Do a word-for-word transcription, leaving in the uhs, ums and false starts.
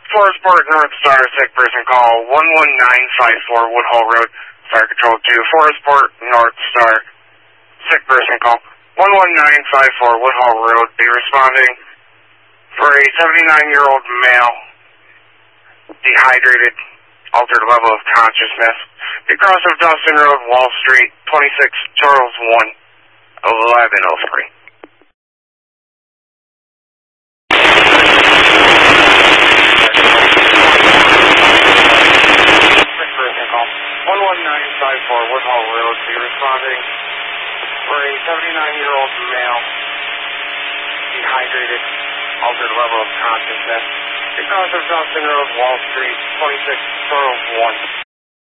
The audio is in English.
Forestport, North Star, sick person call one one nine five four Woodhull Road, Fire Control two. Forestport, North Star, sick person call one one nine five four Woodhull Road. Be responding for a seventy-nine-year-old male, dehydrated, altered level of consciousness. Across of Dawson Road, Wall Street, twenty-six Charles one, eleven oh three. one one nine five four Woodhull Road, be responding for a seventy-nine-year-old male, dehydrated, altered level of consciousness. Across of Dawson Road, Wall Street, twenty-six Charles one.